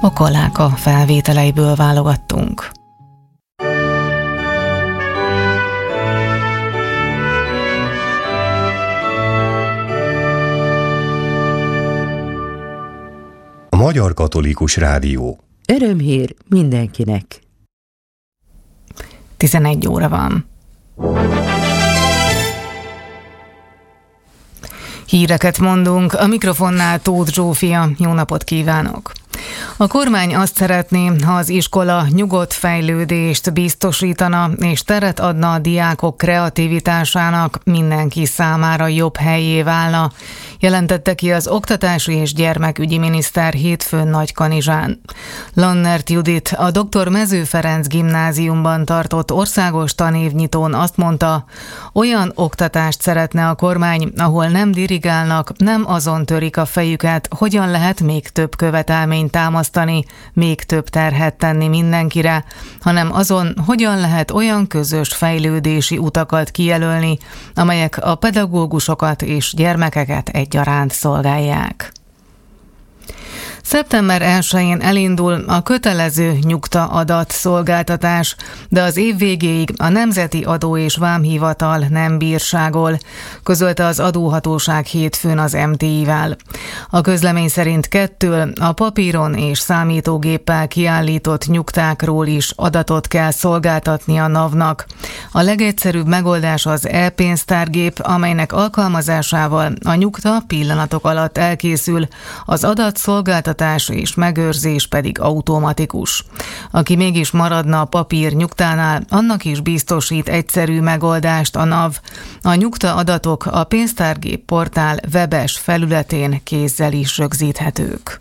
a Kaláka felvételeiből válogattunk. A Magyar Katolikus Rádió. Örömhír mindenkinek. 11 óra van. Híreket mondunk, a mikrofonnál Tóth Zsófia, jó napot kívánok! A kormány azt szeretné, ha az iskola nyugodt fejlődést biztosítana és teret adna a diákok kreativitásának, mindenki számára jobb hellyé válna, jelentette ki az oktatási és gyermekügyi miniszter hétfőn Nagykanizsán. Lannert Judit a Dr. Mező Ferenc gimnáziumban tartott országos tanévnyitón azt mondta, olyan oktatást szeretne a kormány, ahol nem dirigálnak, nem azon törik a fejüket, hogyan lehet még több követelményt támasztani, még több terhet tenni mindenkire, hanem azon, hogyan lehet olyan közös fejlődési utakat kijelölni, amelyek a pedagógusokat és gyermekeket egyaránt szolgálják. Szeptember 1-én elindul a kötelező nyugta-adat szolgáltatás, de az év végéig a Nemzeti Adó- és Vámhivatal nem bírságol, közölte az adóhatóság hétfőn az MTI-vel. A közlemény szerint 2 a papíron és számítógéppel kiállított nyugtákról is adatot kell szolgáltatni a NAV-nak. A legegyszerűbb megoldás az e-pénztárgép, amelynek alkalmazásával a nyugta pillanatok alatt elkészül, az adatszolgáltatás és megőrzés pedig automatikus. Aki mégis maradna a papír nyugtánál, annak is biztosít egyszerű megoldást a NAV. A nyugta adatok a pénztárgép portál webes felületén kézzel is rögzíthetők.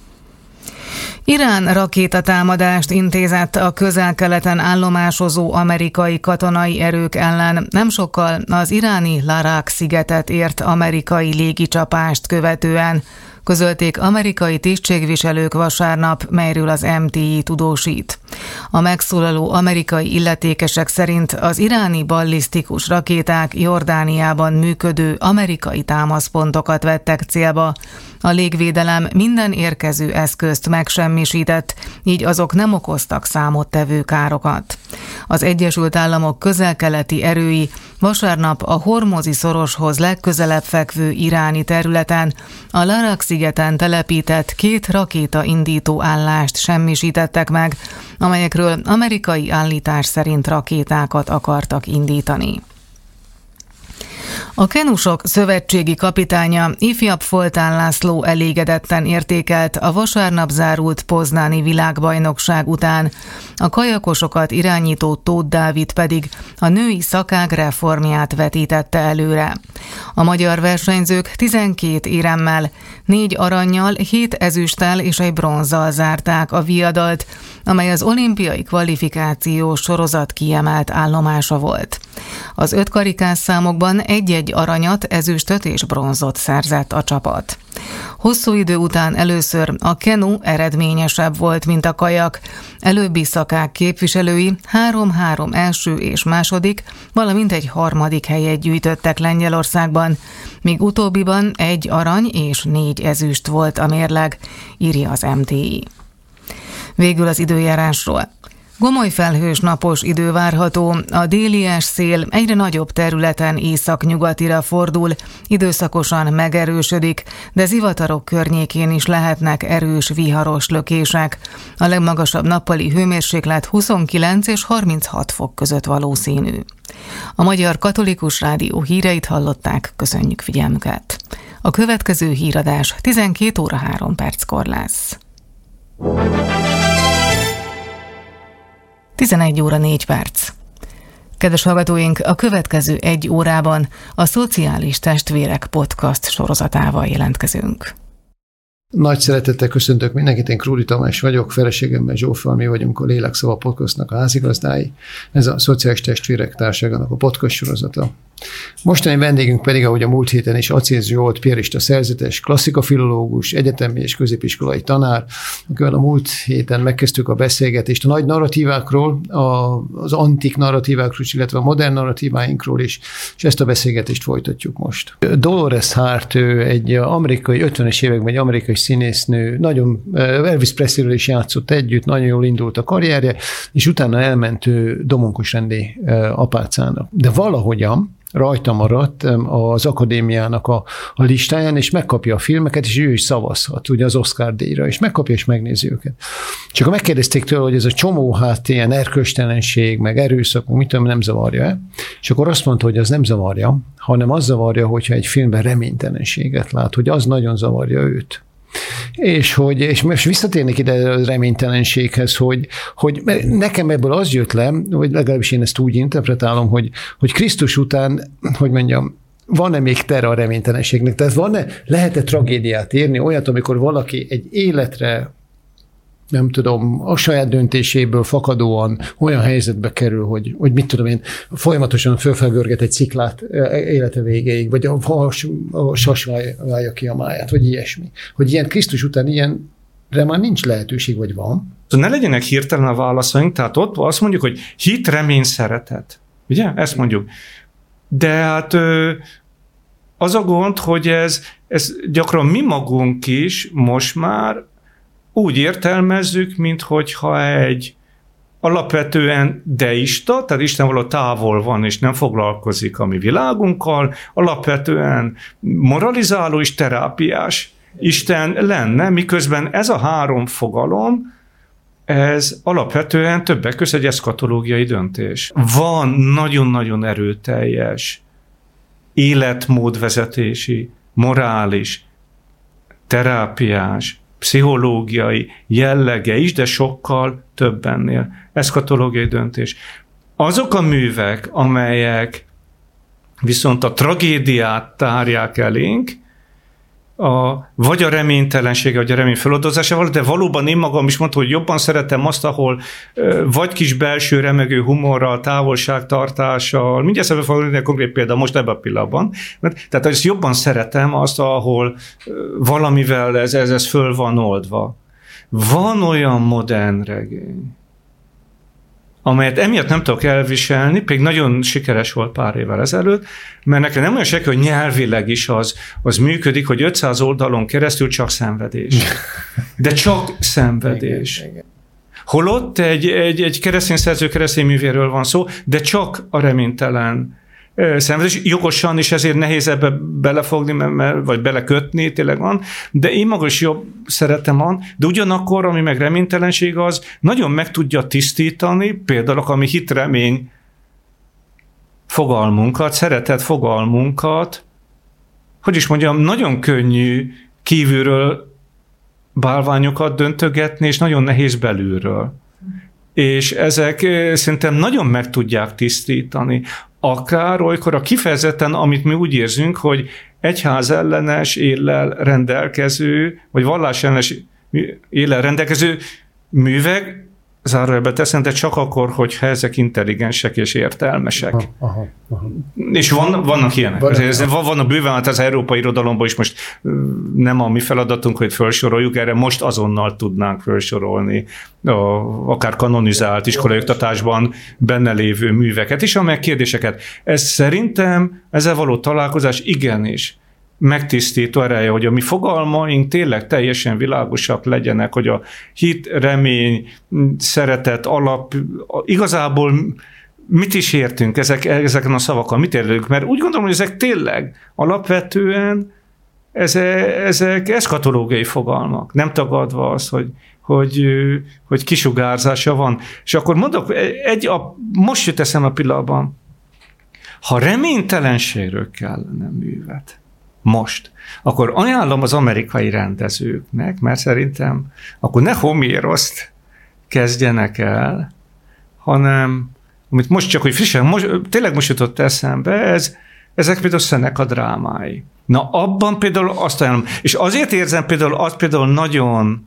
Irán rakétatámadást intézett a Közel-Keleten állomásozó amerikai katonai erők ellen, nem sokkal az iráni Larak szigetet ért amerikai légicsapást követően, közölték amerikai tisztségviselők vasárnap, melyről az MTI tudósít. A megszólaló amerikai illetékesek szerint az iráni ballisztikus rakéták Jordániában működő amerikai támaszpontokat vettek célba. A légvédelem minden érkező eszközt megsemmisített, így azok nem okoztak számottevő károkat. Az Egyesült Államok közel-keleti erői vasárnap a Hormozi szoroshoz legközelebb fekvő iráni területen, a Larak-szigeten telepített 2 rakétaindító állást semmisítettek meg, amelyekről amerikai állítás szerint rakétákat akartak indítani. A kenusok szövetségi kapitánya, ifjabb Foltán László elégedetten értékelt a vasárnap zárult poznáni világbajnokság után, a kajakosokat irányító Tóth Dávid pedig a női szakág reformját vetítette előre. A magyar versenyzők 12 éremmel, 4 arannyal, 7 ezüsttel és egy bronzzal zárták a viadalt, amely az olimpiai kvalifikációs sorozat kiemelt állomása volt. Az 5 karikás számokban egy-egy aranyat, ezüstöt és bronzot szerzett a csapat. Hosszú idő után először a kenu eredményesebb volt, mint a kajak. Előbbi szakák képviselői 3-3 első és második, valamint egy harmadik helyet gyűjtöttek Lengyelországban, míg utóbbiban 1 arany és 4 ezüst volt a mérleg, írja az MTI. Végül az időjárásról. Gomoly felhős napos idő várható, a délies szél egyre nagyobb területen északnyugatira fordul, időszakosan megerősödik, de zivatarok környékén is lehetnek erős viharos lökések. A legmagasabb nappali hőmérséklet 29 és 36 fok között valószínű. A Magyar Katolikus Rádió híreit hallották, köszönjük figyelmüket. A következő híradás 12 óra 3 perckor lesz. 11 óra 4 perc. Kedves hallgatóink, a következő 1 órában a Szociális Testvérek podcast sorozatával jelentkezünk. Nagy szeretettel köszöntök mindenkit, én Krúdi Tamás vagyok, feleségemmel Zsóffal, mi vagyunk a Lélekszava podcastnak a házigazdái. Ez a Szociális Testvérek Társaságának a podcast sorozata. Mostani vendégünk pedig, ahogy a múlt héten is, Acéz Zsolt, piarista szerzetes, klasszikafilológus, egyetemi és középiskolai tanár, akivel a múlt héten megkezdtük a beszélgetést a nagy narratívákról, az antik narratívákról, illetve a modern narratíváinkról is, és ezt a beszélgetést folytatjuk most. Dolores Hart, ő egy 50-es években egy amerikai színésznő, nagyon Elvis Presleyről is játszott együtt, nagyon jól indult a karrierje, és utána elment Domonkos Rendi apácának. De valahogyan rajta maradt az akadémiának a listáján, és megkapja a filmeket, és ő is szavazhat, ugye az Oscar-díjra, és megkapja, és megnézi őket. És akkor megkérdezték tőle, hogy ez a csomó ilyen erkölcstelenség, meg erőszak, mit tudom, nem zavarja-e? És akkor azt mondta, hogy az nem zavarja, hanem az zavarja, hogyha egy filmben reménytelenséget lát, hogy az nagyon zavarja őt. És most visszatérnék ide a reménytelenséghez, hogy nekem ebből az jött le, vagy legalábbis én ezt úgy interpretálom, hogy Krisztus után, hogy mondjam, van-e még tere a reménytelenségnek? Tehát lehet-e tragédiát érni, olyat, amikor valaki egy életre, nem tudom, a saját döntéséből fakadóan olyan helyzetbe kerül, hogy mit tudom én, folyamatosan fölfelgörget egy sziklát élete végéig, vagy a sas válja ki a máját, vagy ilyesmi. Hogy ilyen Krisztus után ilyenre már nincs lehetőség, vagy van. Ne legyenek hirtelen a válaszaink, tehát ott azt mondjuk, hogy hit, remény, szeretet. Ugye? Ezt mondjuk. De hát az a gond, hogy ez gyakran mi magunk is most már úgy értelmezzük, minthogyha egy alapvetően deista, tehát Isten való távol van, és nem foglalkozik a mi világunkkal, alapvetően moralizáló és terápiás Isten lenne, miközben ez a három fogalom, ez alapvetően többek között egy eszkatológiai döntés. Van nagyon-nagyon erőteljes életmódvezetési, morális, terápiás, pszichológiai jellege is, de sokkal több ennél. Eszkatológiai döntés. Azok a művek, amelyek viszont a tragédiát tárják elénk, vagy a reménytelensége, vagy a remény feladozásával, de valóban én magam is mondtam, hogy jobban szeretem azt, ahol vagy kis belső remegő humorral, távolságtartással, mindjárt szemben foglalni egy konkrét példa most ebben a pillanatban. Tehát ezt jobban szeretem azt, ahol valamivel ez föl van oldva. Van olyan modern regény, amelyet emiatt nem tudok elviselni, pedig nagyon sikeres volt pár évvel ezelőtt, mert nekem nem olyan seke, hogy nyelvileg is az működik, hogy 500 oldalon keresztül csak szenvedés. De csak szenvedés. Holott egy keresztény szerző keresztény művéről van szó, de csak a reménytelen szenvedés. Jogosan, és ezért nehéz ebbe belefogni, vagy belekötni, tényleg van, de én maga is jobb szeretem van, de ugyanakkor, ami meg reménytelenség az, nagyon meg tudja tisztítani, például ami hit-remény fogalmunkat, szeretet fogalmunkat, hogy is mondjam, nagyon könnyű kívülről bálványokat döntögetni, és nagyon nehéz belülről. És ezek szerintem nagyon meg tudják tisztítani. Akár olykor a kifejezetten, amit mi úgy érzünk, hogy egyház ellenes éllel rendelkező, vagy vallás ellenes éllel rendelkező művek, zárójelbe teszem, de csak akkor, hogyha ezek intelligensek és értelmesek. Aha. És vannak ilyenek. Vannak bőven, hát az európai irodalomban is most nem a mi feladatunk, hogy felsoroljuk, erre most azonnal tudnánk felsorolni akár kanonizált iskolai oktatásban benne lévő műveket is, amelyek kérdéseket. Ez szerintem ezzel való találkozás igenis megtisztító ereje, hogy a mi fogalmaink tényleg teljesen világosak legyenek, hogy a hit, remény, szeretet alap, igazából mit is értünk ezeken a szavakkal, mit értünk, mert úgy gondolom, hogy ezek tényleg alapvetően ezek eszkatológiai fogalmak, nem tagadva azt, hogy kisugárzása van. És akkor mondok, most jut eszem a pillanatban, ha reménytelenségről kellene művet, most, akkor ajánlom az amerikai rendezőknek, mert szerintem akkor ne Homéroszt kezdjenek el, hanem, amit most csak, hogy frissen, tényleg most jutott eszembe, ezek például Seneca drámái. Na, abban például azt ajánlom, és azért érzem például azt például nagyon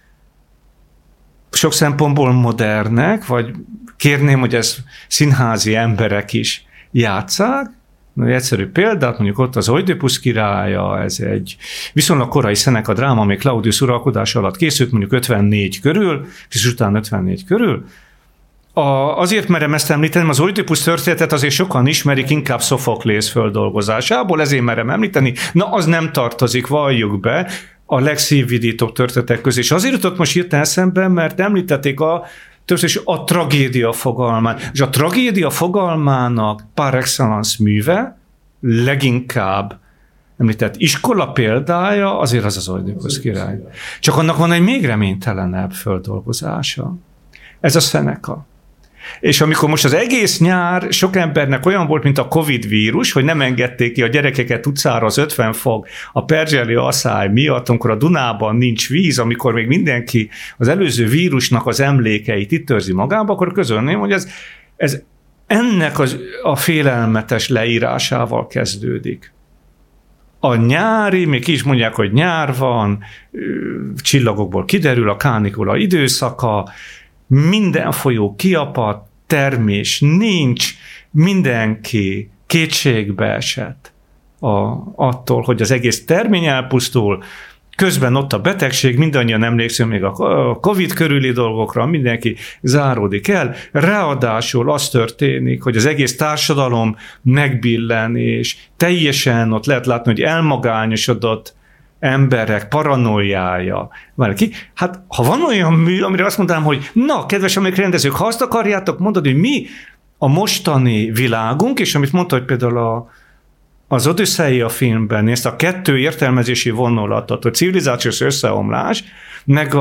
sok szempontból modernek, vagy kérném, hogy ez színházi emberek is játsszák. Egy egyszerű példát, mondjuk ott az Oidipus királya, ez egy viszonylag korai Seneca dráma, ami Claudius uralkodása alatt készült, mondjuk 54 körül, és után 54 körül. Azért merem ezt említeni, az Oidipus történetet azért sokan ismerik, inkább Szofoklész földolgozásából, ezért merem említeni. Na, az nem tartozik, valljuk be. a legszívvidítóbb történetek közé. És azért jutott most hirtelen eszembe, mert említették a tragédia fogalmát. És a tragédia fogalmának par excellence műve, leginkább említett iskola példája azért az Oidipus király. Csak annak van egy még reménytelenebb földolgozása. Ez a Seneca. És amikor most az egész nyár sok embernek olyan volt, mint a Covid vírus, hogy nem engedték ki a gyerekeket utcára az 50 fok a perzseli asszály miatt, amikor a Dunában nincs víz, amikor még mindenki az előző vírusnak az emlékeit itt törzi magába, akkor közölném, hogy ez ennek a félelmetes leírásával kezdődik. A nyári, még ki is mondják, hogy nyár van, csillagokból kiderül a kánikula időszaka, minden folyó kiapad, termés nincs, mindenki kétségbe esett attól, hogy az egész termény elpusztul, közben ott a betegség, mindannyian emlékszünk még a Covid körüli dolgokra, mindenki záródik el, ráadásul az történik, hogy az egész társadalom megbillen, és teljesen ott lehet látni, hogy elmagányosodott emberek paranoiája. Hát, ha van olyan mű, amire azt mondanám, hogy na, kedves amerikai rendezők, ha azt akarjátok mondani, hogy mi a mostani világunk, és amit mondta, hogy például az Odüsszeia filmben ezt a kettő értelmezési vonulatot, a civilizációs összeomlás, meg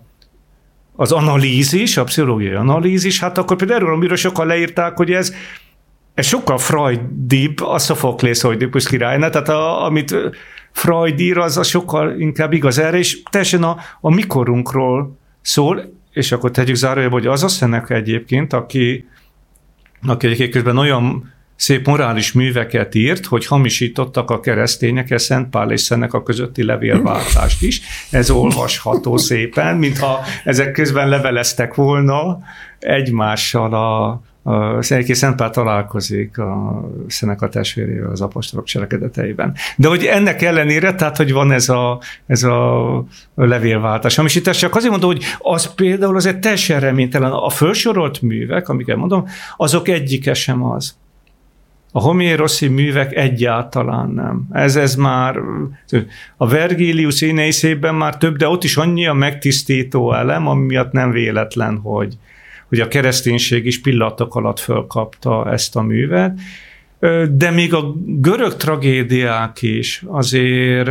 az analízis, a pszichológiai analízis, hát akkor például erről a műről sokan leírták, hogy ez sokkal freudibb a Sophoklész Oidipus királynál, tehát amit Freud ír, az sokkal inkább igaz erre, és teljesen a mikorunkról szól, és akkor tegyük zárójelbe, hogy az a Seneca egyébként, aki egyébként közben olyan szép morális műveket írt, hogy hamisítottak a keresztények Szent Pál és Seneca közötti levélváltást is. Ez olvasható szépen, mintha ezek közben leveleztek volna egymással Szent Pál találkozik a Seneca testvérével az apostolok cselekedeteiben. De hogy ennek ellenére, tehát, hogy van ez a levélváltás. Ami itt csak azért mondom, hogy az például azért teljesen reménytelen. A felsorolt művek, amiket mondom, azok egyike sem az. A Homér Rossi művek egyáltalán nem. Ez már a Vergilius Aeneisében már több, de ott is annyi a megtisztító elem, ami miatt nem véletlen, hogy a kereszténység is pillanatok alatt fölkapta ezt a művet. De még a görög tragédiák is azért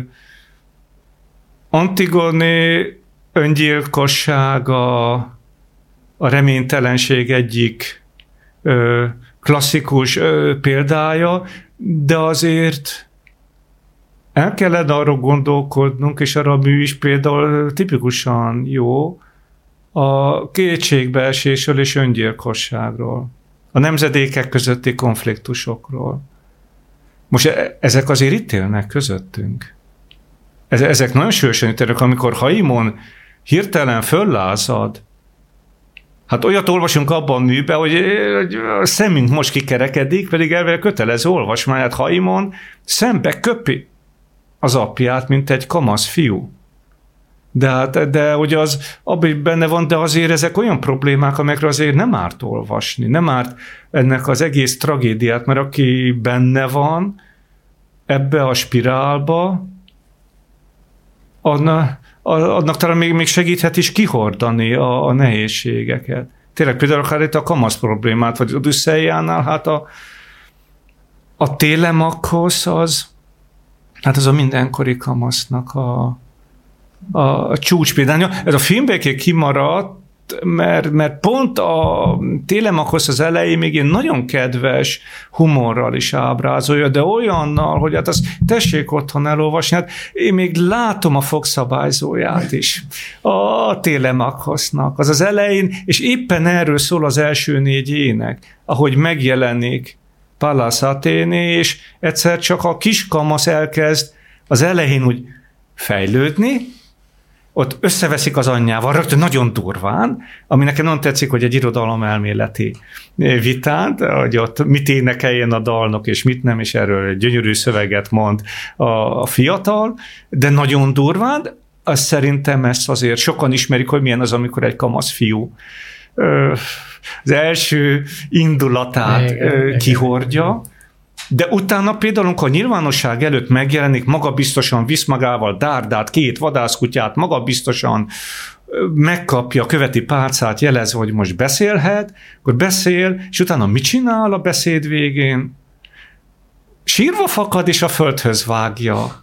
Antigone öngyilkossága a reménytelenség egyik klasszikus példája, de azért el kellene arra gondolkodnunk, és arra a mű is például tipikusan jó, a kétségbeesésről és öngyilkosságról, a nemzedékek közötti konfliktusokról. Most ezek azért itt élnek közöttünk. Ezek nagyon sűrűsen itt élnek, amikor Haimon hirtelen föllázad. Hát olyat olvasunk abban a műben, hogy a szemünk most kikerekedik, pedig elvileg kötelező olvasmányát. Haimon szembe köpi az apját, mint egy kamasz fiú. De hogy az abban benne van, de azért ezek olyan problémák, amelyekre azért nem árt olvasni, nem árt ennek az egész tragédiát, mert aki benne van ebbe a spirálba, annak talán még segíthet is kihordani a nehézségeket. Tényleg például akár itt a kamasz problémát, vagy Odüsszeiánál, hát a Télemakhosz az a mindenkori kamasznak a csúcs példánya. Ez a filmben kimaradt, mert pont a Télemakhosz az elején még ilyen nagyon kedves humorral is ábrázolja, de olyannal, hogy hát azt tessék otthon elolvasni, hát én még látom a fogszabályzóját is a Télemakhosznak. Az elején, és éppen erről szól az első 4 ének, ahogy megjelenik Pallas Athéné, és egyszer csak a kiskamasz elkezd az elején úgy fejlődni, ott összeveszik az anyjával, rögtön nagyon durván, ami nekem nagyon tetszik, hogy egy irodalomelméleti vitát, hogy ott mit énekeljen a dalnok, és mit nem, és erről gyönyörű szöveget mond a fiatal, de nagyon durván, azt szerintem ezt azért sokan ismerik, hogy milyen az, amikor egy kamasz fiú az első indulatát kihordja, De utána például, amikor a nyilvánosság előtt megjelenik, magabiztosan visz magával dárdát, 2 vadászkutyát, magabiztosan megkapja, követi pálcát, jelezve, hogy most beszélhet, akkor beszél, és utána mit csinál a beszéd végén? Sírva fakad, és a földhöz vágja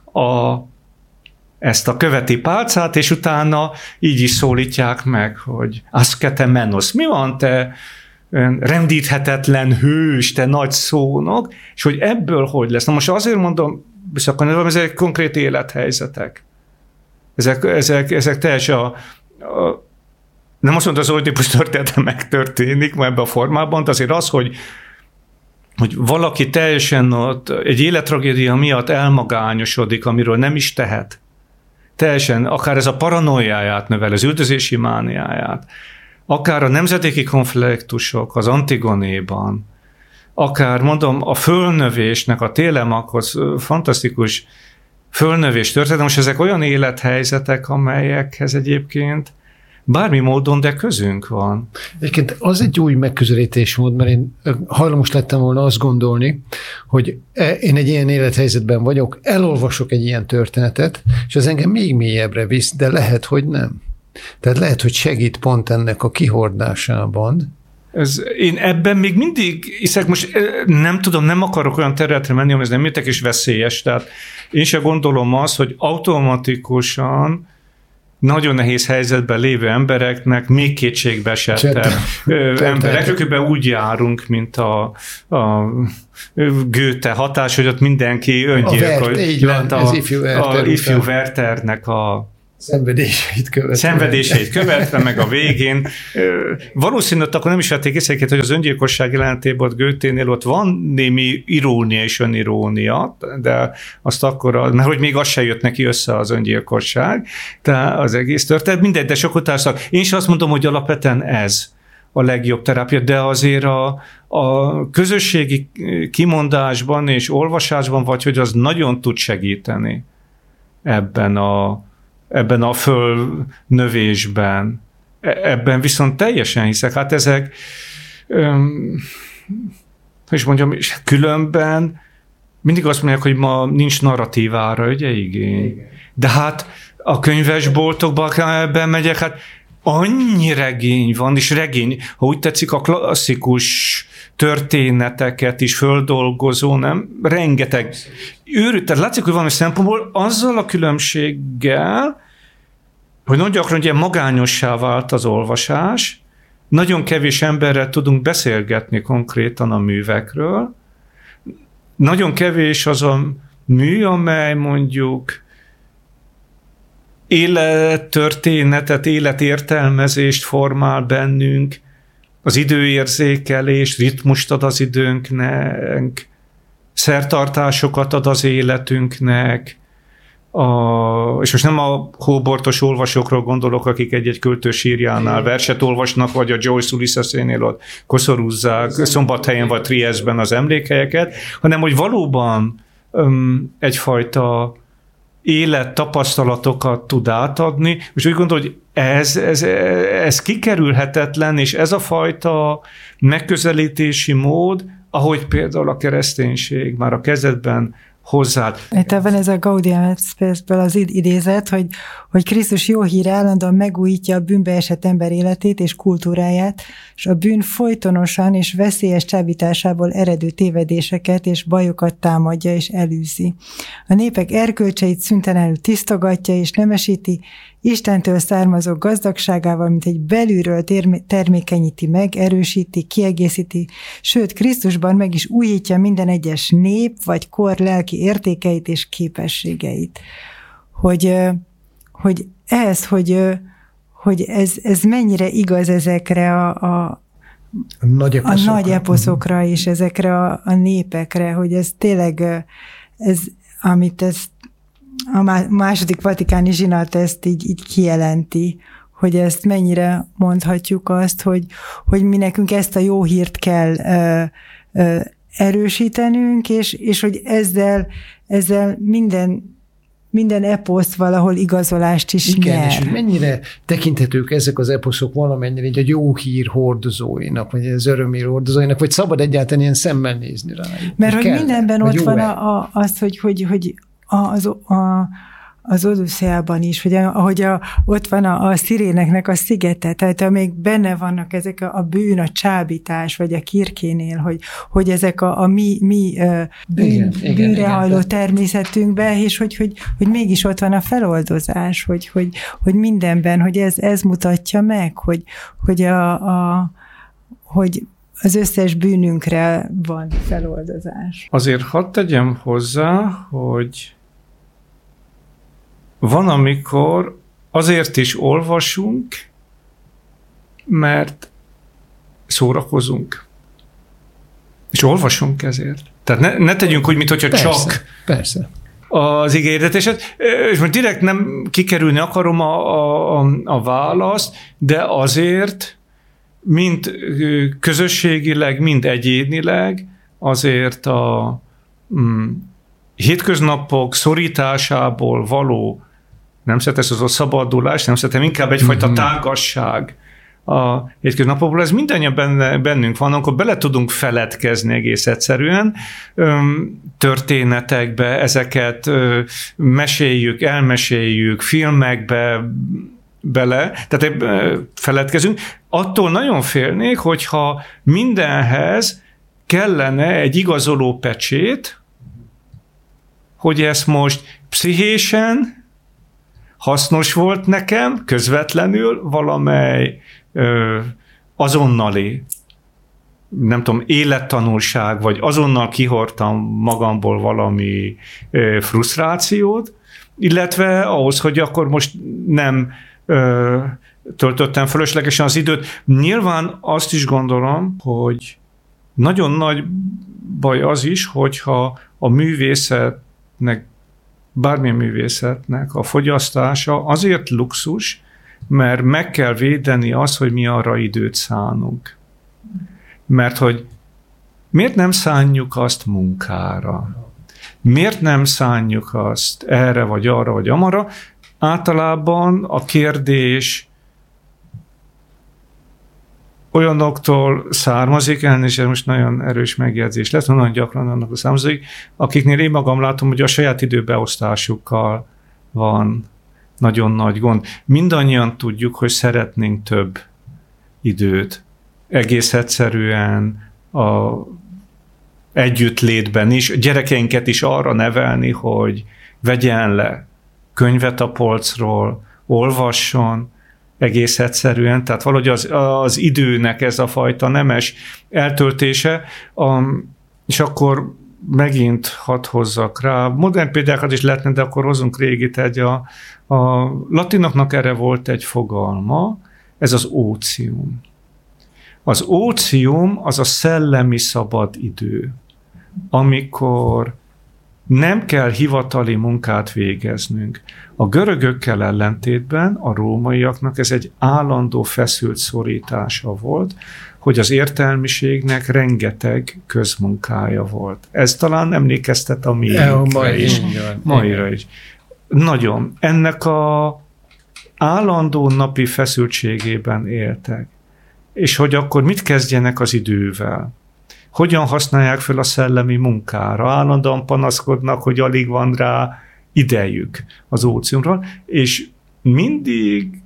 ezt a követi pálcát, és utána így is szólítják meg, hogy Askete Menos, mi van te rendíthetetlen hős, te nagy szónok, és hogy ebből hogy lesz. Na most azért mondom, visszakanyarodva, ezek konkrét élethelyzetek. Ezek teljesen nem azt mondta, az Oidipus története megtörténik ma ebben a formában, de azért az, hogy valaki teljesen ott egy élettragédia miatt elmagányosodik, amiről nem is tehet. Teljesen, akár ez a paranoiáját növel, az üldözési mániáját, akár a nemzedéki konfliktusok az Antigonéban, akár mondom a fölnövésnek, a Télemakhoz fantasztikus fölnövés történet, most ezek olyan élethelyzetek, amelyekhez egyébként bármi módon, de közünk van. Egyébként az egy új megközelítésmód, mert én hajlamos lettem volna azt gondolni, hogy én egy ilyen élethelyzetben vagyok, elolvasok egy ilyen történetet, és az engem még mélyebbre visz, de lehet, hogy nem. Tehát lehet, hogy segít pont ennek a kihordásában. Én ebben még mindig hiszek, most nem tudom, nem akarok olyan területre menni, ami ez nem értek és veszélyes. Tehát én sem gondolom azt, hogy automatikusan nagyon nehéz helyzetben lévő embereknek még kétségbe esettebb emberekről úgy járunk, mint a Goethe hatás, hogy ott mindenki öngyilkos lett a ifjú Werthernek a szenvedéseit követve, meg a végén. Valószínűleg akkor nem is vették észre, hogy az öngyilkosság jelentében ott Goethénél ott van némi irónia és önirónia, de azt akkor, mert hogy még az se jött neki össze az öngyilkosság, de az egész történet. Mindegy, de sok utárszak. Én is azt mondom, hogy alapvetően ez a legjobb terápia, de azért a közösségi kimondásban és olvasásban vagy, hogy az nagyon tud segíteni ebben a fölnövésben. Ebben viszont teljesen hiszek. Hát ezek, és mondjam, különben mindig azt mondják, hogy ma nincs narratívára, ugye igény. De hát a könyvesboltokba bemegyek, hát annyi regény van, és regény, ha úgy tetszik, a klasszikus történeteket is földolgozó, nem? Rengeteg. Tehát látszik, hogy valami szempontból azzal a különbséggel, hogy nagyon gyakran ugye magányossá vált az olvasás, nagyon kevés emberrel tudunk beszélgetni konkrétan a művekről, nagyon kevés az a mű, amely mondjuk élettörténetet, életértelmezést formál bennünk, az időérzékelés, ritmust ad az időnknek, szertartásokat ad az életünknek, és most nem a hóbortos olvasókról gondolok, akik egy-egy költő sírjánál verset olvasnak, vagy a Joyce Ulyssesénél ott koszorúzzák Szombathelyen vagy Triestben az emlékhelyeket, hanem hogy valóban egyfajta élettapasztalatokat tud átadni, és úgy gondolom, hogy ez kikerülhetetlen, és ez a fajta megközelítési mód, ahogy például a kereszténység már a kezdetben hozzád. Itt van ez a Gaudium et Spes-ből az idézet, hogy Krisztus jó híre állandóan megújítja a bűnbe esett ember életét és kultúráját, és a bűn folytonosan és veszélyes csábításából eredő tévedéseket és bajokat támadja és elűzi. A népek erkölcseit szüntelenül tisztogatja és nemesíti, Istentől származó gazdagságával, mint egy belülről termékenyíti meg, erősíti, kiegészíti, sőt, Krisztusban meg is újítja minden egyes nép vagy kor lelki értékeit és képességeit. Hogy ez mennyire igaz ezekre a nagy eposzokra és ezekre a népekre, hogy ez tényleg, a második vatikáni zsinat ezt így kijelenti, hogy ezt mennyire mondhatjuk azt, hogy mi nekünk ezt a jó hírt kell erősítenünk, és hogy ezzel minden eposz valahol igazolást is igen, nyer. És hogy mennyire tekinthetők ezek az eposzok valamennyire így a jó hír hordozóinak, vagy az örömhír hordozóinak, vagy szabad egyáltalán ilyen szemmel nézni rájuk? Mert hogy mindenben ott van az, hogy az Odüsszeában is, hogy ahogy ott van a sziréneknek a szigete, tehát amíg benne vannak ezek a bűn, a csábítás, vagy a Kirkénél, hogy ezek a mi bűnre hajló természetünkben, és hogy mégis ott van a feloldozás, hogy mindenben, hogy ez mutatja meg, hogy az összes bűnünkre van feloldozás. Azért hadd tegyem hozzá, hogy van, amikor azért is olvasunk, mert szórakozunk. És olvasunk ezért. Tehát ne tegyünk úgy, mintha csak persze. az ígéreteset. És most direkt nem kikerülni akarom a választ, de azért mind közösségileg, mind egyénileg azért a hétköznapok szorításából való, nem szeretem az a szabadulás, nem szeretem, inkább egyfajta tágasság a hétköznapokból. Ez mindannyian bennünk van, akkor bele tudunk feledkezni egész egyszerűen. Történetekbe ezeket elmeséljük, filmekbe bele, tehát feledkezünk. Attól nagyon félnék, hogyha mindenhez kellene egy igazoló pecsét, hogy ezt most pszichésen hasznos volt nekem, közvetlenül valamely azonnali, nem tudom, élettanulság, vagy azonnal kihordtam magamból valami frusztrációt, illetve ahhoz, hogy akkor most nem töltöttem fölöslegesen az időt. Nyilván azt is gondolom, hogy nagyon nagy baj az is, hogyha a művészetnek, bármilyen művészetnek a fogyasztása azért luxus, mert meg kell védeni azt, hogy mi arra időt szánunk. Mert hogy miért nem szánjuk azt munkára? Miért nem szánjuk azt erre, vagy arra, vagy amarra? Általában a kérdés olyanoktól származik, és ez most nagyon erős megjegyzés lett, nagyon gyakran annak származik, akiknél én magam látom, hogy a saját időbeosztásukkal van nagyon nagy gond. Mindannyian tudjuk, hogy szeretnénk több időt. Egész egyszerűen a együttlétben is, gyerekeinket is arra nevelni, hogy vegyen le könyvet a polcról, olvasson, egész egyszerűen, tehát valahogy az időnek ez a fajta nemes eltöltése, és akkor megint hadd hozzak rá. Modern példákat is lehetne, de akkor hozzunk régit a latinoknak erre volt egy fogalma, ez az ócium. Az ócium az a szellemi szabad idő, amikor nem kell hivatali munkát végeznünk. A görögökkel ellentétben a rómaiaknak ez egy állandó feszült szorítása volt, hogy az értelmiségnek rengeteg közmunkája volt. Ez talán emlékeztet a miénkre is. Maira is. Nagyon. Ennek a állandó napi feszültségében éltek. És hogy akkor mit kezdjenek az idővel? Hogyan használják fel a szellemi munkára? Állandóan panaszkodnak, hogy alig van rá idejük az óciumról, és mindig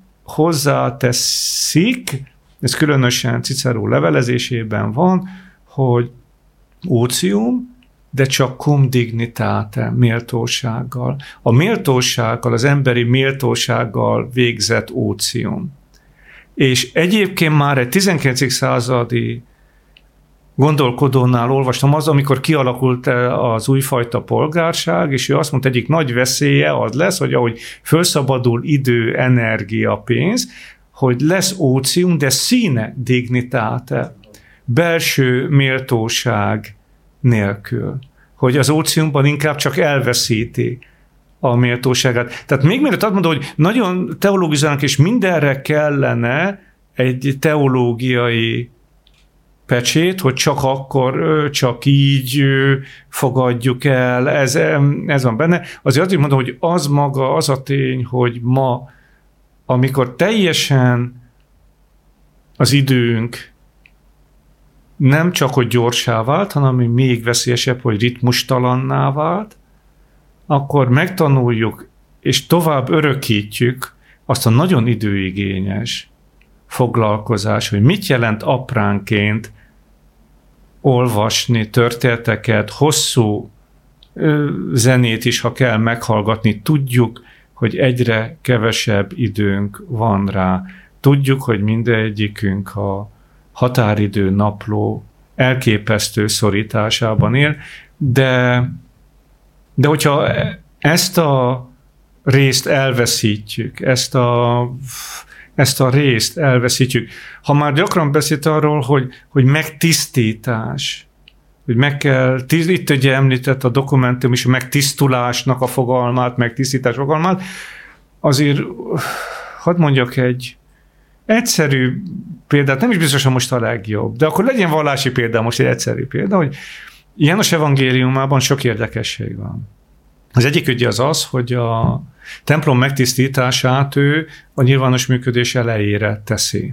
hozzáteszik, ez különösen Cicero levelezésében van, hogy ócium, de csak cum dignitate, méltósággal. A méltósággal, az emberi méltósággal végzett ócium. És egyébként már egy 19. századi gondolkodónál olvastam amikor kialakult az újfajta polgárság, és ő azt mondta, egyik nagy veszélye az lesz, hogy ahogy felszabadul idő, energia, pénz, hogy lesz ócium, de sine dignitate, belső méltóság nélkül. Hogy az óciumban inkább csak elveszíti a méltóságát. Tehát még mielőtt azt mondom, hogy nagyon teológizálnak, és mindenre kellene egy teológiai pecsét, hogy csak akkor, csak így fogadjuk el, ez van benne. Azért mondom, hogy az maga, az a tény, hogy ma, amikor teljesen az időnk nem csak, hogy gyorsá vált, hanem ami még veszélyesebb, hogy ritmustalanná vált, akkor megtanuljuk és tovább örökítjük azt a nagyon időigényes foglalkozás, hogy mit jelent apránként olvasni történeteket, hosszú zenét is, ha kell meghallgatni. Tudjuk, hogy egyre kevesebb időnk van rá. Tudjuk, hogy mindegyikünk a határidő napló elképesztő szorításában él, de hogyha ezt a részt elveszítjük, ezt a részt elveszítjük. Ha már gyakran beszélt arról, hogy megtisztítás, hogy meg kell, itt ugye említett a dokumentum is a megtisztulásnak a fogalmát, megtisztítás fogalmát, azért hadd mondjak egy egyszerű példát, nem is biztosan most a legjobb, de akkor legyen vallási példa, most egy egyszerű példa, hogy János evangéliumában sok érdekesség van. Az egyik ugye az, hogy a templom megtisztítását ő a nyilvános működés elejére teszi.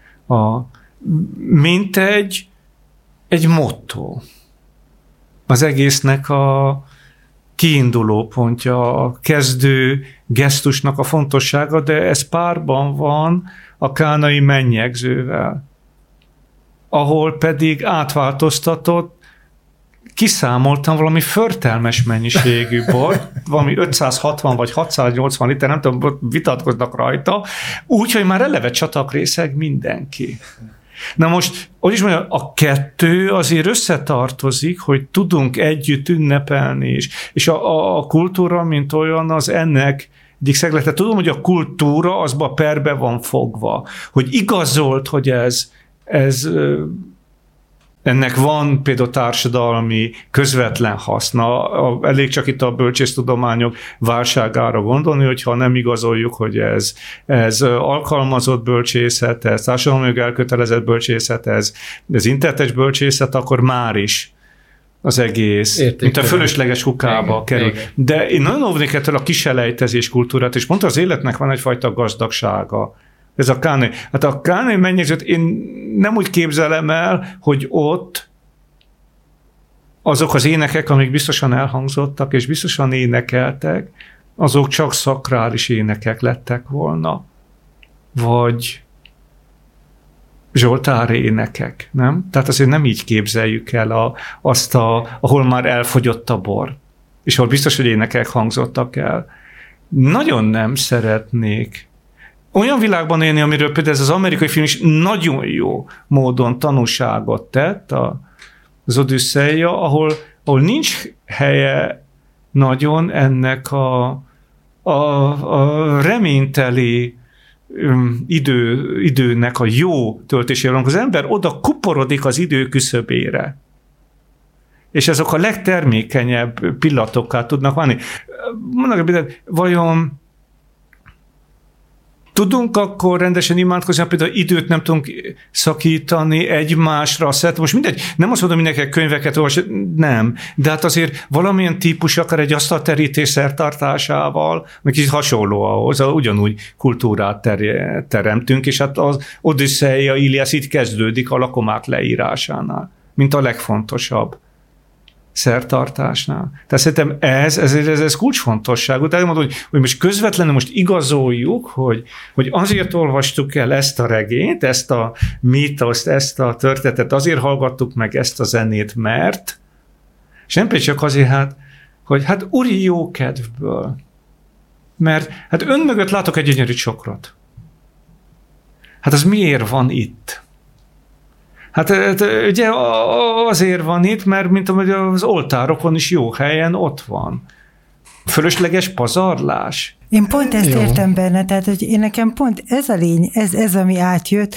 Mint egy motto. Az egésznek a kiinduló pontja, a kezdő gesztusnak a fontossága, de ez párban van a kánai mennyegzővel, ahol pedig átváltoztatott, kiszámoltam valami förtelmes mennyiségű bort, valami 560 vagy 680 liter, nem tudom, vitatkoznak rajta, úgyhogy már eleve csatakrészeg mindenki. Na most, hogy is mondjam, a kettő azért összetartozik, hogy tudunk együtt ünnepelni is. És a kultúra, mint olyan, az ennek egyik szeglete. Tudom, hogy a kultúra azba perbe van fogva, hogy igazolt, hogy ez ennek van például társadalmi közvetlen haszna. Elég csak itt a bölcsésztudományok válságára gondolni, hogyha nem igazoljuk, hogy ez alkalmazott bölcsészet, ez társadalmi elkötelezett bölcsészet, ez internetes bölcsészet, akkor már is az egész, mint a fölösleges kukába kerül. Igen. De én nagyon óvnék ettől a kiselejtezés kultúrát, és pont az életnek van egyfajta gazdagsága. Ez a kánai. Hát a kánai mennyegzőt én nem úgy képzelem el, hogy ott azok az énekek, amik biztosan elhangzottak, és biztosan énekeltek, azok csak szakrális énekek lettek volna. Vagy zsoltári énekek, nem? Tehát azért nem így képzeljük el ahol már elfogyott a bor, és ahol biztos, hogy énekek hangzottak el. Nagyon nem szeretnék olyan világban élni, amiről például ez az amerikai film is nagyon jó módon tanúságot tett, az Odüsszeia, ahol nincs helye nagyon ennek a reményteli időnek a jó töltésére. Az ember oda kuporodik az idő küszöbére. És ezek a legtermékenyebb pillanatokká tudnak válni. Mondanak, vajon tudunk akkor rendesen imádkozni, például időt nem tudunk szakítani egymásra. Most mindegy, nem azt mondom, hogy mindenki könyveket olvas, nem. De hát azért valamilyen típus, akár egy asztalterítés szertartásával, meg kicsit hasonló ahhoz, ugyanúgy kultúrát teremtünk, és hát az Odüsszeia, Iliász itt kezdődik a lakomák leírásánál, mint a legfontosabb szertartásnál. Tehát szerintem ez kulcsfontosságú. Tehát mondom, hogy most közvetlenül most igazoljuk, hogy azért olvastuk el ezt a regényt, ezt a mítoszt, ezt a történetet, azért hallgattuk meg ezt a zenét, mert, és nem pedig csak azért, hogy úri jó kedvből. Mert hát ön mögött látok egy gyönyörű csokrot. Hát az miért van itt? Hát ugye azért van itt, mert mint az oltárokon is jó helyen ott van. Fölösleges pazarlás. Én pont ezt értem benne, tehát hogy én nekem pont ez a lény, ez ami átjött,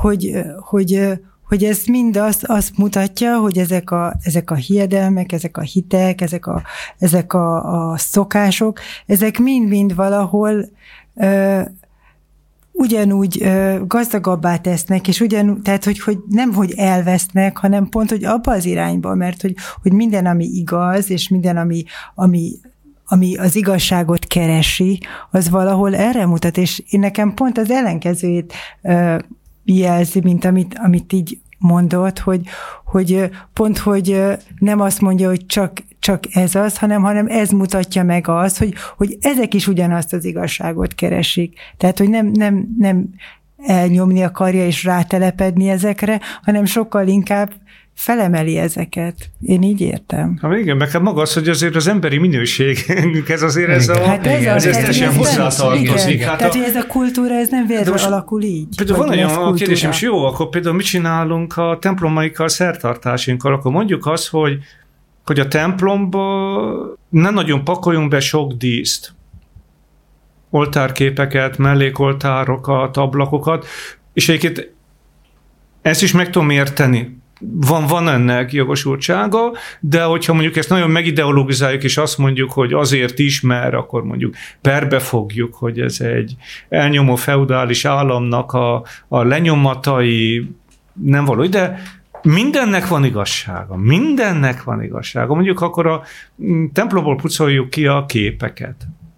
hogy ez mind azt mutatja, hogy ezek a hiedelmek, ezek a hitek, ezek a szokások, ezek mind-mind valahol ugyanúgy gazdagabbá tesznek, és tehát hogy nem, hogy elvesznek, hanem pont, hogy abba az irányba, mert hogy minden, ami igaz, és minden, ami az igazságot keresi, az valahol erre mutat, és én nekem pont az ellenkezőjét jelzi, mint amit így mondott, hogy pont, hogy nem azt mondja, hogy csak ez az, hanem ez mutatja meg azt, hogy ezek is ugyanazt az igazságot keresik. Tehát, hogy nem elnyomni akarja és rátelepedni ezekre, hanem sokkal inkább felemeli ezeket. Én így értem. Igen, meg maga az, hogy azért az emberi minőségünk, ez azért ez teljesen hozzátartozik. Tehát, hogy ez a kultúra, ez nem véletlenül alakul így. Például van olyan kérdésem, és jó, akkor például mit csinálunk a templomaikkal, szertartásinkkal? Akkor mondjuk azt, hogy a templomba ne nagyon pakoljunk be sok díszt. Oltárképeket, mellékoltárokat, ablakokat, és egyébként ezt is meg tudom érteni. Van ennek jogosultsága, de hogyha mondjuk ezt nagyon megideologizáljuk, és azt mondjuk, hogy azért is, mert akkor mondjuk perbe fogjuk, hogy ez egy elnyomó feudális államnak a lenyomatai, nem való, de mindennek van igazsága. Mondjuk akkor a templomból pucoljuk ki a képeket.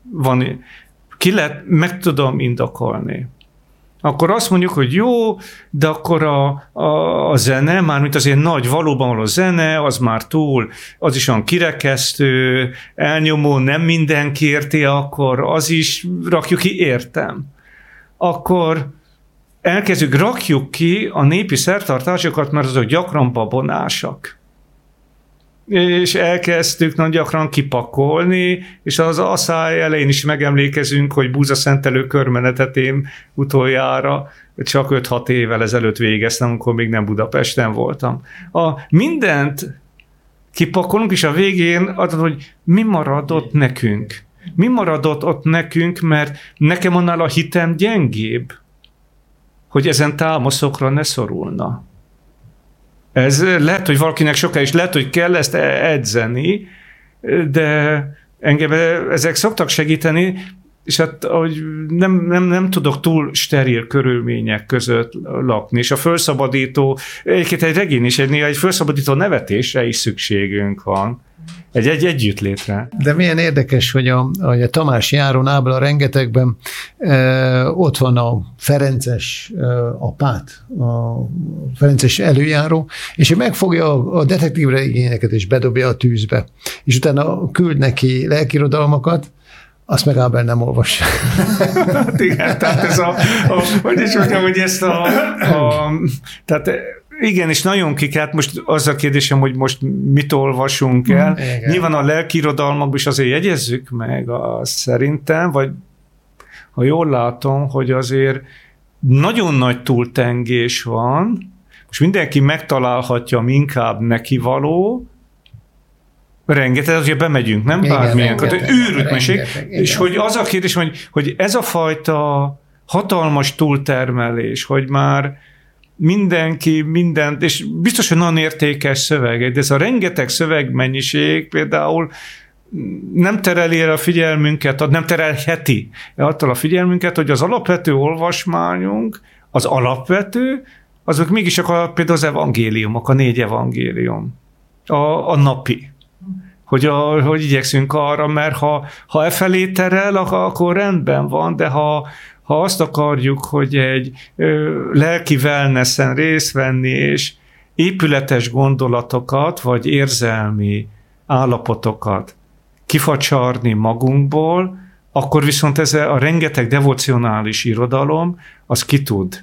Meg tudom indokolni. Akkor azt mondjuk, hogy jó, de akkor a zene, mármint azért nagy, valóban való zene, az már túl, az is olyan kirekesztő, elnyomó, nem mindenki érti, akkor az is rakjuk ki, értem. Akkor rakjuk ki a népi szertartásokat, mert azok gyakran babonásak. És elkezdtük nagyon gyakran kipakolni, és az asszály elején is megemlékezünk, hogy búzaszentelő körmenetet én utoljára csak 5-6 évvel ezelőtt végeztem, amikor még nem Budapesten voltam. Mindent kipakolunk, és a végén adod, hogy mi maradott nekünk. Mi maradott ott nekünk, mert nekem annál a hitem gyengébb, hogy ezen támaszokra ne szorulna. Ez lehet, hogy valakinek soká is lehet, hogy kell ezt edzeni, de engem ezek szoktak segíteni, és hát hogy nem tudok túl steril körülmények között lakni, és a felszabadító, egyébként egy regény is, egy felszabadító nevetésre is szükségünk van. Egy együttlétre. De milyen érdekes, hogy a Tamás járon Ábla rengetegben ott van a Ferences apát, a Ferences előjáró, és ő megfogja a detektív regényeket, és bedobja a tűzbe. És utána küld neki lelkirodalmakat, azt meg Ábel nem olvassa. Hát igen, tehát ez hogy is mondjam, hogy ezt tehát igen, és nagyon kikelt, most az a kérdésem, hogy most mit olvasunk el. Igen. Nyilván a lelkirodalmakban is azért jegyezzük meg, szerintem, vagy ha jól látom, hogy azért nagyon nagy túltengés van, most mindenki megtalálhatja, ami inkább nekivaló, rengeteg, azért bemegyünk, nem? Bármilyen, őrült meség, és hogy az a kérdés, hogy ez a fajta hatalmas túltermelés, hogy már mindenki mindent, és biztos, hogy nagyon értékes szöveg, de ez a rengeteg szövegmennyiség például nem tereli el a figyelmünket, nem terelheti attól a figyelmünket, hogy az alapvető olvasmányunk, az alapvető, azok mégis például az evangéliumok, a 4 evangélium, a napi. Hogy igyekszünk arra, mert ha felé terel, akkor rendben van, de ha azt akarjuk, hogy egy lelki wellnessen részt venni, és épületes gondolatokat, vagy érzelmi állapotokat kifacsarni magunkból, akkor viszont ez a rengeteg devocionális irodalom, az ki tud.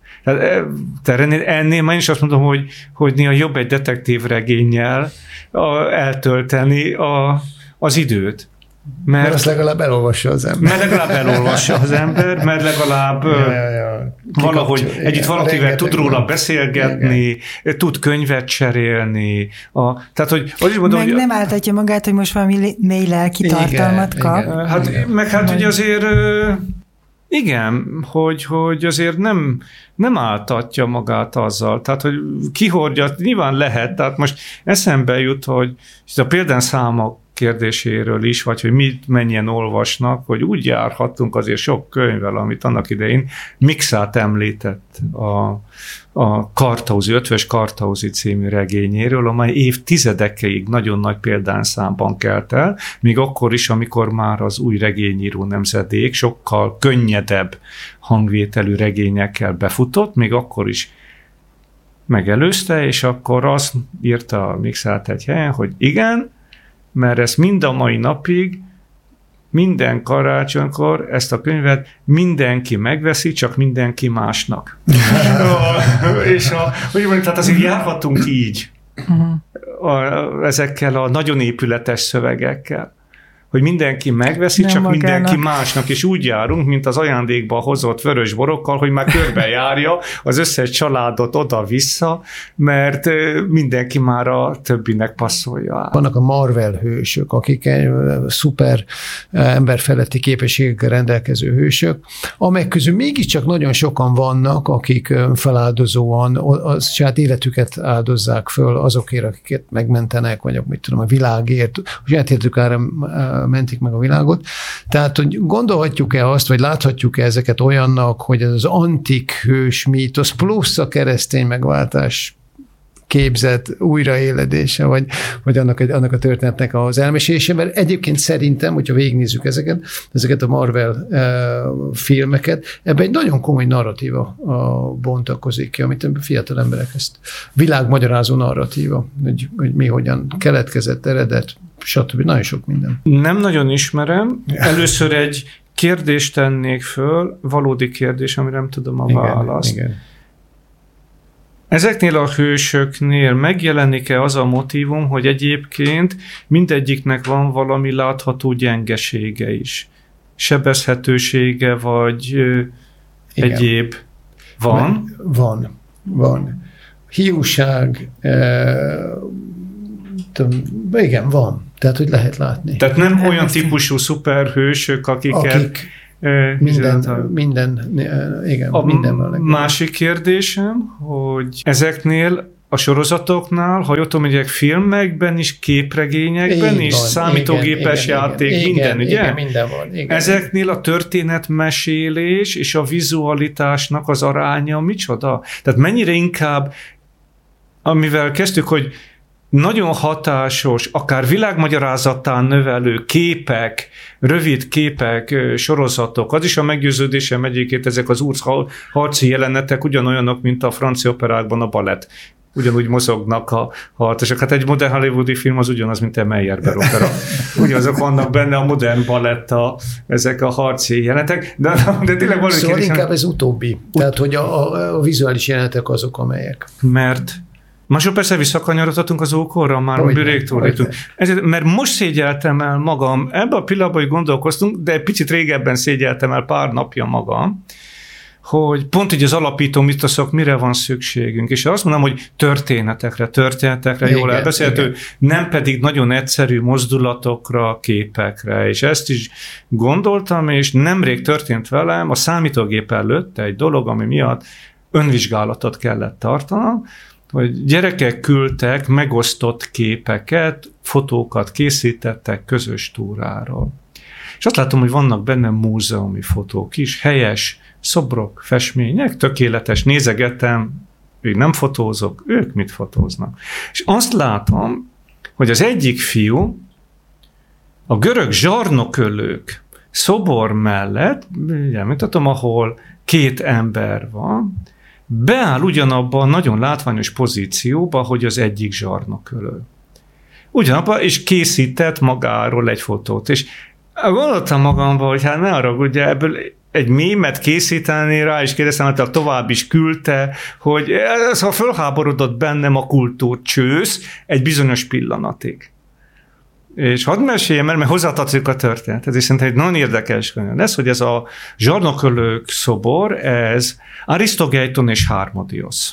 Ennél már is azt mondom, hogy néha jobb egy detektív regénnyel eltölteni az időt. Mert azt legalább elolvassa az ember. Mert legalább valahogy együtt valakivel tud róla beszélgetni, tud könyvet cserélni. Tehát, hogy mondom, meg nem áltatja magát, hogy most valami mély lelki tartalmat kap. Hát ugye azért igen, hogy azért nem áltatja magát azzal. Tehát, hogy kihordja, nyilván lehet, tehát most eszembe jut, hogy a példányszámok kérdéséről is, vagy hogy mit mennyien olvasnak, hogy úgy járhattunk azért sok könyvvel, amit annak idején Mixát említett a Karthauzi, Ötvös Karthauzi című regényéről, amely évtizedekig nagyon nagy példányszámban kelt el, még akkor is, amikor már az új regényíró nemzedék sokkal könnyedebb hangvételű regényekkel befutott, még akkor is megelőzte, és akkor azt írta Mixát egy helyen, hogy igen, mert ezt mind a mai napig, minden karácsonykor ezt a könyvet mindenki megveszi, csak mindenki másnak. Tehát azért járhatunk így ezekkel a nagyon épületes szövegekkel, hogy mindenki megveszi, nem csak magának. Mindenki másnak, és úgy járunk, mint az ajándékba hozott vörös borokkal, hogy már körbejárja az összes családot oda-vissza, mert mindenki már a többinek passzolja át. Vannak a Marvel hősök, akik szuper emberfeletti képességekkel rendelkező hősök, amelyek közül mégiscsak nagyon sokan vannak, akik feláldozóan a saját életüket áldozzák föl azokért, akiket megmentenek, vagy mit tudom, a világért, a saját életükre mentik meg a világot. Tehát, hogy gondolhatjuk-e azt, vagy láthatjuk-e ezeket olyannak, hogy ez az antik hős mítosz plusz a keresztény megváltás képzett újraéledése, vagy annak a történetnek az elmesélése, mert egyébként szerintem, hogyha végignézzük ezeket a Marvel filmeket, ebben egy nagyon komoly narratíva bontakozik ki, amit fiatal emberek ezt világmagyarázó narratíva, hogy mi hogyan keletkezett, eredet, stb. Nagyon sok minden. Nem nagyon ismerem. Először egy kérdést tennék föl, valódi kérdés, amire nem tudom a választ. Igen. Ezeknél a hősöknél megjelenik-e az a motívum, hogy egyébként mindegyiknek van valami látható gyengesége is? Sebezhetősége, vagy egyéb? Van? Van. Hiúság, igen, van. Tehát, hogy lehet látni. Tehát nem olyan típusú szuperhősök, akik minden van. Másik kérdésem, hogy ezeknél a sorozatoknál, ha jól tudom, hogy filmekben is, képregényekben is, számítógépes játék, minden, ugye? Igen, minden van. Igen. Ezeknél a történetmesélés és a vizualitásnak az aránya micsoda? Tehát mennyire inkább, amivel kezdtük, hogy nagyon hatásos, akár világmagyarázattán növelő képek, rövid képek, sorozatok. Az is a meggyőződésem egyébként, ezek az harci jelenetek ugyanolyanok, mint a francia operákban a balett. Ugyanúgy mozognak a harcosok. Hát egy modern hollywoodi film az ugyanaz, mint a Meyerbeer opera. Ugyanazok vannak benne a modern balett, ezek a harci jelenetek. De tényleg valami szóval inkább ez utóbbi. Tehát, hogy a vizuális jelenetek azok, amelyek. Mert másról persze visszakanyarodhatunk az ókorra, már rég túlítünk. Mert most szégyeltem el magam, ebben a pillanatban, hogy gondolkoztunk, de egy picit régebben szégyeltem el pár napja magam, hogy pont így az alapító mitoszok mire van szükségünk. És azt mondom, hogy történetekre jól elbeszélhető, nem pedig nagyon egyszerű mozdulatokra, képekre. És ezt is gondoltam, és nemrég történt velem a számítógép előtt egy dolog, ami miatt önvizsgálatot kellett tartanom, hogy gyerekek küldtek megosztott képeket, fotókat készítettek közös túráról. És azt látom, hogy vannak benne múzeumi fotók is, helyes szobrok, festmények, tökéletes, nézegetem, ők nem fotózok, ők mit fotóznak. És azt látom, hogy az egyik fiú a görög zsarnokölők szobor mellett, mutatom, ahol két ember van, beáll ugyanabban a nagyon látványos pozícióba, hogy az egyik zsarnokölő. Ugyanabban, és készített magáról egy fotót. És gondoltam magamban, hogy hát ne haragudj, ebből egy mémet készíteni rá, és kérdeztem, hogy tovább is küldte, hogy ez, ha fölháborodott bennem a kultúrcsősz egy bizonyos pillanatig. És hadd meséljem, mert hozzátartozik a történet. Ez szerintem egy nagyon érdekes könyv. Ez, hogy ez a zsarnokölők szobor, ez Arisztogeiton és Harmodios.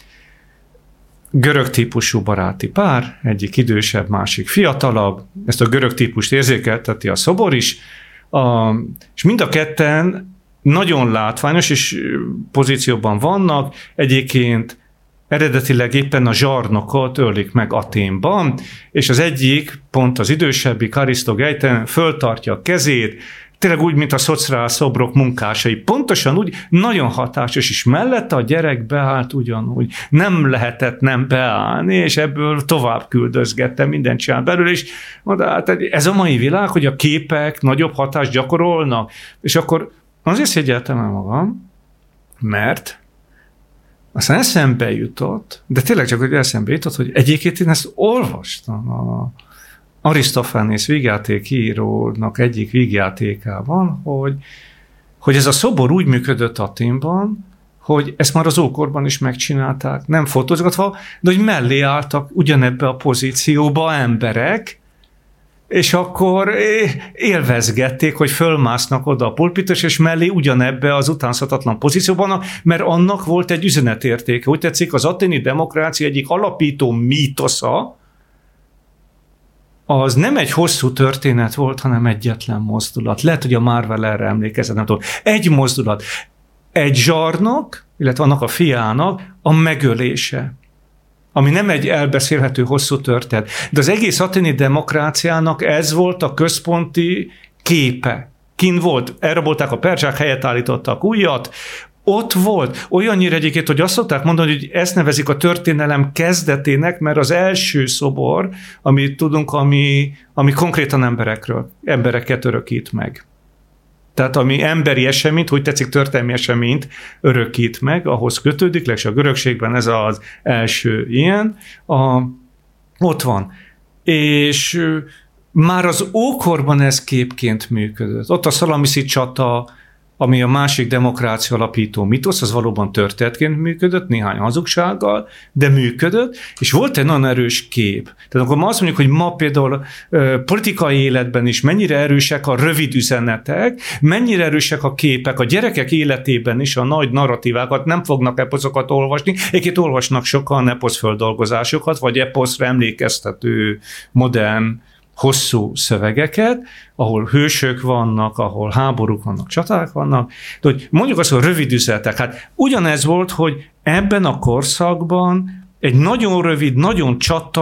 Görög típusú baráti pár, egyik idősebb, másik fiatalabb. Ezt a görög típust érzékelteti a szobor is. És mind a ketten nagyon látványos és pozícióban vannak. Egyébként eredetileg éppen a zsarnokot ölik meg Athénban, és az egyik, pont az idősebbik, Arisztogeiton föltartja a kezét, tényleg úgy, mint a szociál szobrok munkásai. Pontosan úgy, nagyon hatásos, és mellette a gyerek beállt ugyanúgy. Nem lehetett nem beállni, és ebből tovább küldözgette, mindent csinál belőle, és mondta, hát ez a mai világ, hogy a képek nagyobb hatást gyakorolnak, és akkor azért szégyeltem el magam, mert aztán eszembe jutott, de tényleg csak, hogy eszembe jutott, hogy egyébként én ezt olvastam a Arisztofánész vígjátékírónak egyik vígjátékában, hogy ez a szobor úgy működött Athénban, hogy ezt már az ókorban is megcsinálták, nem fotózgatva, de hogy mellé álltak ugyanebbe a pozícióba emberek, és akkor élvezgették, hogy fölmásznak oda a pulpitos, és mellé ugyanebbe az utánzhatatlan pozícióban, mert annak volt egy üzenetértéke. Úgy tetszik, az athéni demokrácia egyik alapító mítosza, az nem egy hosszú történet volt, hanem egyetlen mozdulat. Lehet, hogy a Marvel erre emlékezett, nem tudom. Egy mozdulat. Egy zsarnok, illetve annak a fiának a megölése, ami nem egy elbeszélhető hosszú történet. De az egész athéni demokráciának ez volt a központi képe. Kin volt, elrabolták a perzsák, helyett állítottak újat, ott volt. Olyannyira egyébként, hogy azt szokták mondani, hogy ezt nevezik a történelem kezdetének, mert az első szobor, amit tudunk, ami konkrétan embereket örökít meg. Tehát ami emberi eseményt, hogy tetszik történelmi eseményt örökít meg, ahhoz kötődik, legalábbis a görögségben ez az első ilyen, ott van. És már az ókorban ez képként működött. Ott a szalamiszi csata, ami a másik demokrácia alapító mitosz, az valóban történetként működött, néhány hazugsággal, de működött, és volt egy nagyon erős kép. Tehát akkor ma azt mondjuk, hogy ma például politikai életben is mennyire erősek a rövid üzenetek, mennyire erősek a képek, a gyerekek életében is a nagy narratívákat nem fognak eposzokat olvasni, egyébként olvasnak sokan eposzföldolgozásokat, vagy eposzra emlékeztető modern hosszú szövegeket, ahol hősök vannak, ahol háborúk vannak, csaták vannak, de hogy mondjuk azt, hogy rövid üzenetek. Hát ugyanez volt, hogy ebben a korszakban egy nagyon rövid, nagyon